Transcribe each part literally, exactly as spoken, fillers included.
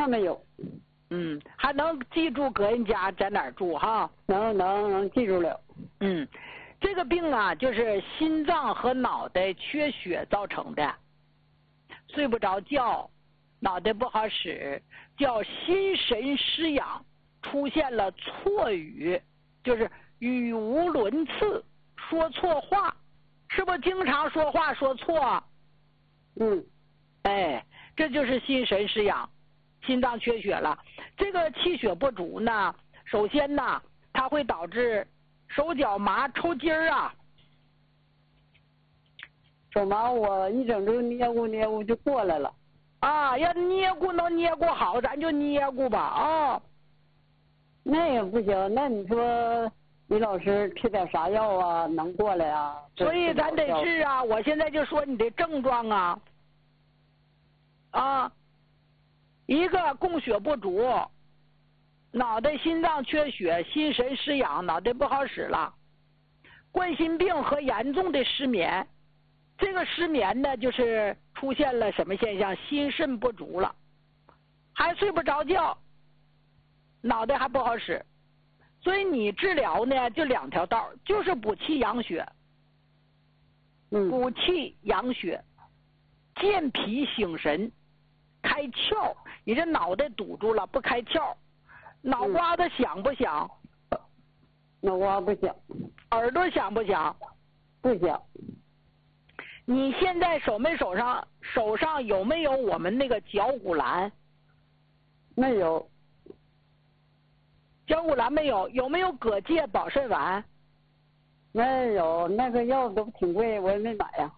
那没有。 嗯，还能记住搁人家在哪儿住哈？ 能能能记住了。 嗯，这个病啊，就是心脏和脑袋缺血造成的，睡不着觉，脑袋不好使，叫心神失养，出现了错语，就是语无伦次，说错话，是不是经常说话说错？ 嗯， 哎，这就是心神失养，心脏缺血了。这个气血不足呢，首先呢，它会导致手脚麻、抽筋儿啊。 手麻我一整就捏咕捏咕就过来了。 啊，要捏咕能捏咕好，咱就捏咕吧啊。 那也不行，那你说李老师吃点啥药啊，能过来啊？ 所以咱得治啊！我现在就说你的症状啊，啊，一个供血不足，脑袋心脏缺血，心神失养，脑袋不好使了，冠心病和严重的失眠。这个失眠呢，就是出现了什么现象？心肾不足了，还睡不着觉，脑袋还不好使。所以你治疗呢，就两条道，就是补气养血。 嗯， 补气养血，健脾醒神，开窍。你这脑袋堵住了，不开窍，脑瓜子响不响？ 脑瓜不响。 耳朵响不响？ 不响。 你现在手没手上手上有没有我们那个绞骨兰？ 没有。 绞骨兰没有，有没有蛤蚧保肾丸？ 没有，那个药都挺贵，我也没买呀。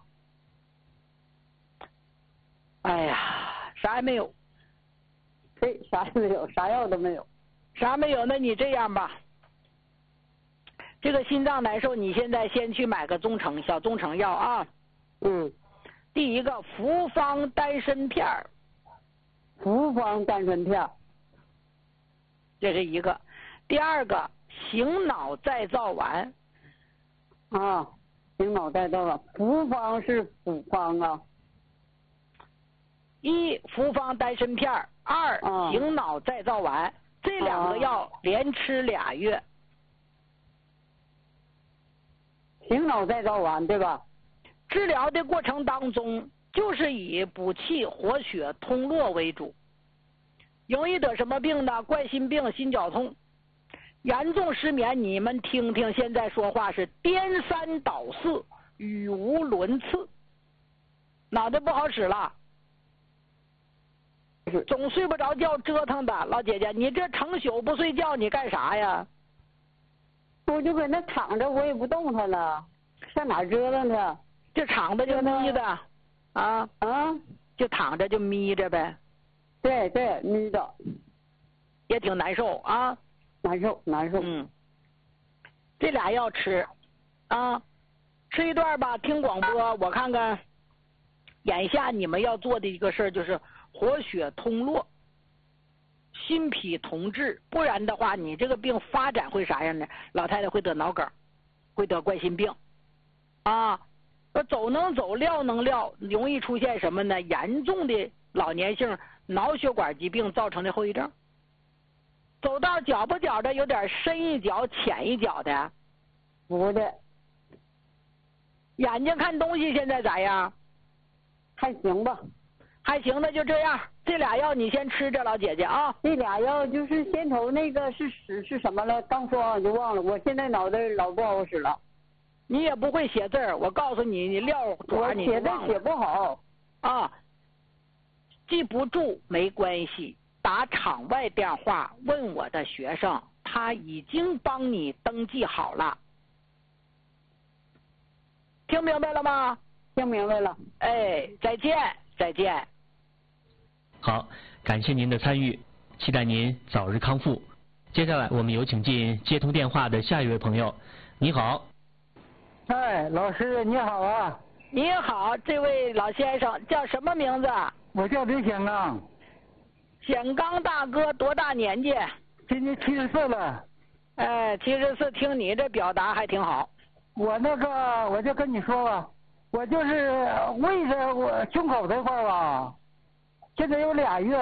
哎呀，啥也没有。 对，啥也没有，啥药都没有。 啥没有？那你这样吧，这个心脏难受，你现在先去买个中成小中成药啊。 嗯。 第一个复方丹参片儿。 复方丹参片。 这是一个。第二个醒脑再造丸。 啊，醒脑再造丸，复方是复方啊。 一复方丹参片，二、 啊、 醒脑再造丸，这两个药连吃俩月。 醒脑再造丸对吧？ 治疗的过程当中，就是以补气活血通络为主。容易得什么病呢？冠心病、心绞痛。严重失眠，你们听听，现在说话是颠三倒四，语无伦次，脑袋不好使了，总睡不着觉，折腾的。老姐姐，你这成宿不睡觉，你干啥呀？ 我就搁那躺着，我也不动弹了，上哪折腾去？ 就躺着就眯着，啊啊， 就躺着就眯着呗。 对对，眯着， 也挺难受啊。 难受难受。 嗯，这俩药吃，啊，吃一段吧，听广播，我看看。眼下你们要做的一个事儿就是活血通络，心脾同治，不然的话，你这个病发展会啥样呢？老太太会得脑梗，会得冠心病，啊，走能走，撂能撂，容易出现什么呢？严重的老年性脑血管疾病造成的后遗症。走道脚不脚的有点深一脚浅一脚的， 不的。 眼睛看东西现在咋样？ 还行吧， 还行的，就这样。这俩药你先吃着，老姐姐啊。 这俩药就是先头那个是是是什么了？刚说完我就忘了，我现在脑袋老不好使了。 你也不会写字儿，我告诉你，你撂爪你我写的写不好啊。记不住没关系。打场外电话问我的学生，他已经帮你登记好了，听明白了吗？ 听明白了。 哎，再见，再见。 好，感谢您的参与，期待您早日康复。接下来我们有请进接通电话的下一位朋友。你好。 哎，老师你好啊。 你好，这位老先生叫什么名字？ 我叫刘显刚。 显刚大哥多大年纪？ 今年七十四了。 哎，七十四，听你这表达还挺好。 我那个，我就跟你说吧，我就是胃着我胸口这块吧，现在有俩月。